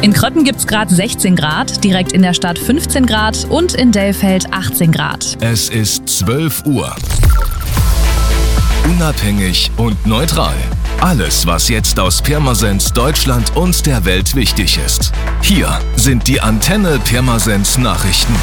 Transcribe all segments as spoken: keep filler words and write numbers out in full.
In Krötten gibt es gerade sechzehn Grad, direkt in der Stadt fünfzehn Grad und in Dellfeld achtzehn Grad. Es ist zwölf Uhr. Unabhängig und neutral. Alles, was jetzt aus Pirmasens, Deutschland und der Welt wichtig ist. Hier sind die Antenne Pirmasens Nachrichten.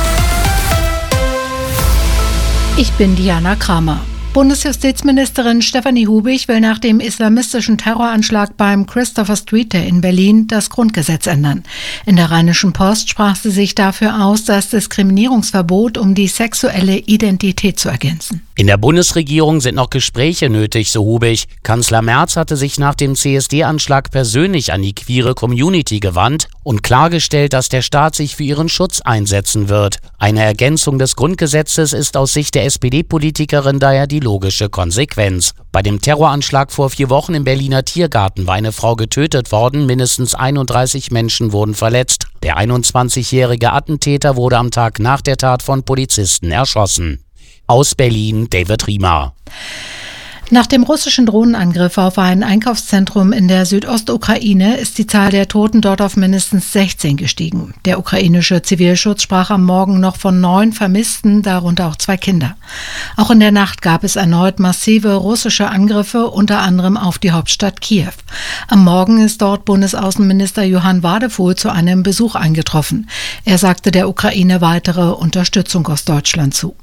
Ich bin Diana Kramer. Bundesjustizministerin Stefanie Hubig will nach dem islamistischen Terroranschlag beim Christopher Street Day in Berlin das Grundgesetz ändern. In der Rheinischen Post sprach sie sich dafür aus, das Diskriminierungsverbot um die sexuelle Identität zu ergänzen. In der Bundesregierung sind noch Gespräche nötig, so Hubig. Kanzler Merz hatte sich nach dem C S D-Anschlag persönlich an die queere Community gewandt und klargestellt, dass der Staat sich für ihren Schutz einsetzen wird. Eine Ergänzung des Grundgesetzes ist aus Sicht der S P D-Politikerin daher die logische Konsequenz. Bei dem Terroranschlag vor vier Wochen im Berliner Tiergarten war eine Frau getötet worden, mindestens einunddreißig Menschen wurden verletzt. Der einundzwanzigjährige Attentäter wurde am Tag nach der Tat von Polizisten erschossen. Aus Berlin, David Riemer. Nach dem russischen Drohnenangriff auf ein Einkaufszentrum in der Südostukraine ist die Zahl der Toten dort auf mindestens sechzehn gestiegen. Der ukrainische Zivilschutz sprach am Morgen noch von neun Vermissten, darunter auch zwei Kinder. Auch in der Nacht gab es erneut massive russische Angriffe, unter anderem auf die Hauptstadt Kiew. Am Morgen ist dort Bundesaußenminister Johann Wadefuhl zu einem Besuch eingetroffen. Er sagte der Ukraine weitere Unterstützung aus Deutschland zu.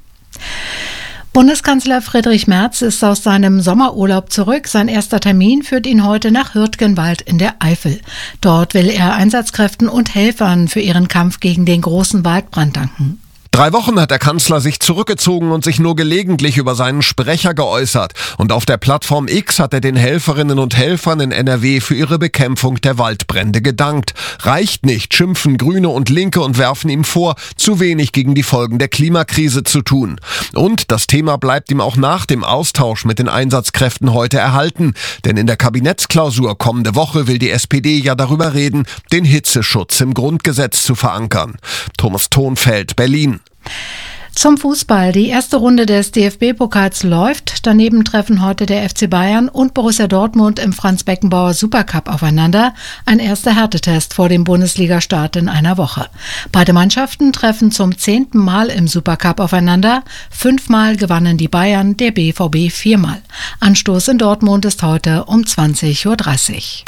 Bundeskanzler Friedrich Merz ist aus seinem Sommerurlaub zurück. Sein erster Termin führt ihn heute nach Hürtgenwald in der Eifel. Dort will er Einsatzkräften und Helfern für ihren Kampf gegen den großen Waldbrand danken. Drei Wochen hat der Kanzler sich zurückgezogen und sich nur gelegentlich über seinen Sprecher geäußert. Und auf der Plattform X hat er den Helferinnen und Helfern in N R W für ihre Bekämpfung der Waldbrände gedankt. Reicht nicht, schimpfen Grüne und Linke und werfen ihm vor, zu wenig gegen die Folgen der Klimakrise zu tun. Und das Thema bleibt ihm auch nach dem Austausch mit den Einsatzkräften heute erhalten. Denn in der Kabinettsklausur kommende Woche will die S P D ja darüber reden, den Hitzeschutz im Grundgesetz zu verankern. Thomas Thonfeld, Berlin. Zum Fußball. Die erste Runde des D F B-Pokals läuft. Daneben treffen heute der F C Bayern und Borussia Dortmund im Franz-Beckenbauer Supercup aufeinander. Ein erster Härtetest vor dem Bundesliga-Start in einer Woche. Beide Mannschaften treffen zum zehnten Mal im Supercup aufeinander. Fünfmal gewannen die Bayern, der B V B viermal. Anstoß in Dortmund ist heute um zwanzig Uhr dreißig.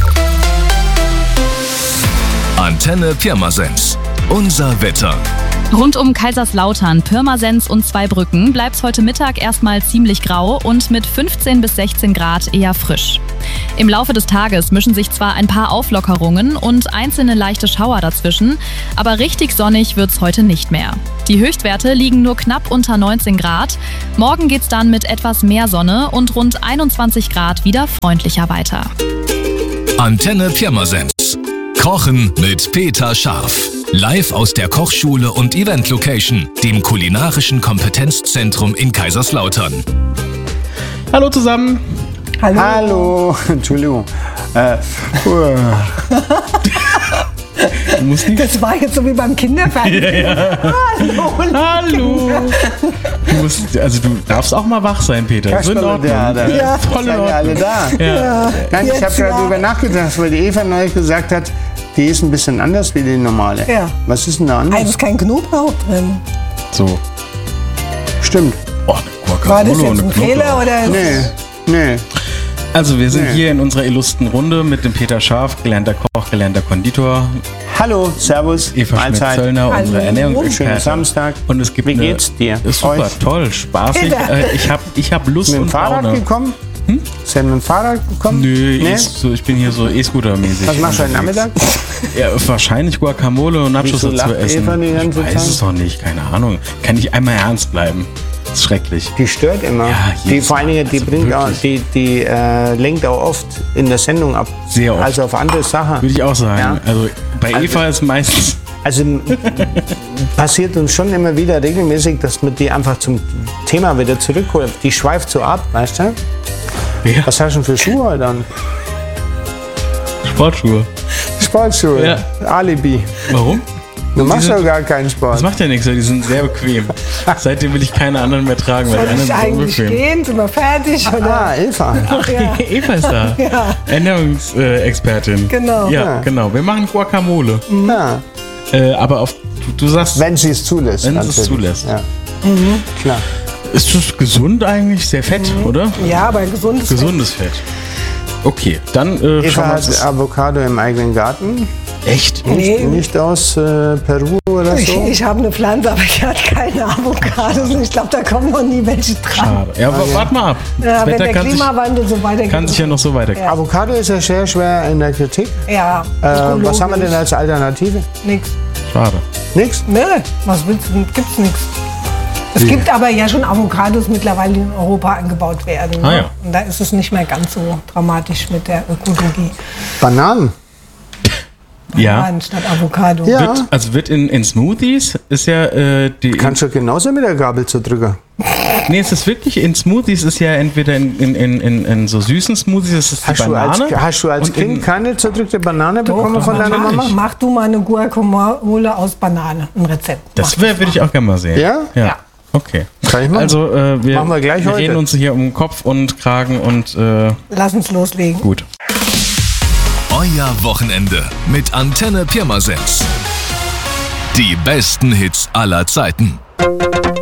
Antenne Pirmasens. Unser Wetter. Rund um Kaiserslautern, Pirmasens und Zweibrücken bleibt es heute Mittag erstmal ziemlich grau und mit fünfzehn bis sechzehn Grad eher frisch. Im Laufe des Tages mischen sich zwar ein paar Auflockerungen und einzelne leichte Schauer dazwischen, aber richtig sonnig wird's heute nicht mehr. Die Höchstwerte liegen nur knapp unter neunzehn Grad. Morgen geht's dann mit etwas mehr Sonne und rund einundzwanzig Grad wieder freundlicher weiter. Antenne Pirmasens. Kochen mit Peter Scharf. Live aus der Kochschule und Event Location, dem kulinarischen Kompetenzzentrum in Kaiserslautern. Hallo zusammen. Hallo. Hallo. Entschuldigung. Äh, du musst nicht das war jetzt so wie beim Kinderfernsehen. Ja, ja. Hallo. Hallo. Du, musst, also du darfst auch mal wach sein, Peter. So in Ordnung. Ja, da, ja, voll in Ordnung. Alle da. Ja. Ja. Nein, ich habe gerade ja. darüber nachgedacht, weil die Eva neulich gesagt hat, die ist ein bisschen anders wie die normale. Ja. Was ist denn da anders? Da ist kein Knoblauch drin. So. Stimmt. Oh, eine War das jetzt ein Fehler oder? Nee, nee. Also wir sind nee. hier in unserer illustren Runde mit dem Peter Scharf, gelernter Koch, gelernter Konditor. Hallo, servus, Eva Schmidt-Zöllner, unsere Ernährungsexpertin. Schönen Samstag. Und es gibt Wie geht's dir? Ist super, Euch? toll, spaßig. Äh, ich habe ich hab Lust mit dem und Fahrrad Laune. gekommen? Hm? Ist er mit dem Fahrrad gekommen? Nö, nee? so, ich bin hier so E-Scooter-mäßig. Was machst du heute Nachmittag? Ja, wahrscheinlich Guacamole und Nachos Wieso dazu lacht essen. Eva die ganze ich weiß Zeit? es doch nicht, keine Ahnung. Kann ich einmal ernst bleiben? Das ist schrecklich. Die stört immer. Ja, die vor allen Dingen, die, also bringt auch, wirklich. die, die äh, lenkt auch oft in der Sendung ab. Sehr oft. Also auf andere Sachen. Würde ich auch sagen. Ja. Also bei Eva Also- ist meistens... Also passiert uns schon immer wieder regelmäßig, dass man die einfach zum Thema wieder zurückholt. Die schweift so ab, weißt du? Ja. Was hast du denn für Schuhe heute an? Sportschuhe. Sportschuhe. Ja. Alibi. Warum? Du machst Diese- doch gar keinen Sport. Das macht ja nichts, weil die sind sehr bequem. Seitdem will ich keine anderen mehr tragen, weil Soll die anderen ich sind eigentlich unbequem. gehen? Sind wir fertig? Oder? Ah, Eva. Ja. Eva ist da. Ja. Ernährungsexpertin. Genau. Ja, Ja. genau. Wir machen Guacamole. Ja, Äh, aber auf, du, du sagst, wenn sie es zulässt. Wenn sie es natürlich. zulässt. Ja. Klar. ist das gesund eigentlich? Sehr fett, oder? Ja, aber gesundes Gesundes Fett. Okay, dann äh, Eva schauen wir hat uns das. Avocado im eigenen Garten. Echt? Nee. Nicht aus äh, Peru oder Ich, so. ich habe eine Pflanze, aber ich hatte keine Avocados. Ich glaube, da kommen noch nie welche dran. Schade. Ja, aber warte mal ab. Ja, Das wenn Wetter der kann sich, Klimawandel so weitergeht. kann sich ja noch so weitergehen. Avocado ist ja sehr schwer in der Kritik. Ja, Äh, was haben wir denn als Alternative? Nix. Schade. Nix? Nee, was willst du? Gibt's nichts. Es gibt aber ja schon Avocados mittlerweile, die in Europa angebaut werden. Ne? Ah, ja. Und da ist es nicht mehr ganz so dramatisch mit der Ökologie. Bananen. Ja. Bananen statt Avocado. Ja. Wird, also wird in, in Smoothies ist ja äh, die. Kannst du genauso mit der Gabel zu drücken. Nee, es ist wirklich, in Smoothies ist ja entweder in, in, in, in, in so süßen Smoothies, das ist die Hast du als, Banane. hast du als und in- Kind keine zerdrückte Banane bekommen Doch, von deiner mach, Mama? Mach du mal eine Guacamole aus Banane, ein Rezept. Das Mach wär- würde ich auch gerne mal sehen. Ja? Ja. Okay. Kann ich machen. Also äh, wir, Machen wir gleich heute. reden uns hier um Kopf und Kragen und äh, Lass uns loslegen. gut. Euer Wochenende mit Antenne Pirmasens. Die besten Hits aller Zeiten.